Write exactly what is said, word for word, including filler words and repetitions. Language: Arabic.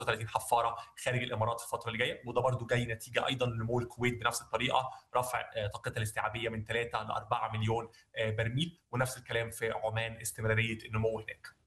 وثلاثين حفاره خارج الامارات في الفتره اللي جايه، وده برضو جاي نتيجه ايضا لنمو الكويت بنفس الطريقه، رفع طاقتها الاستيعابيه من ثلاثة ل أربعة مليون برميل، ونفس الكلام في عمان استمراريه النمو هناك.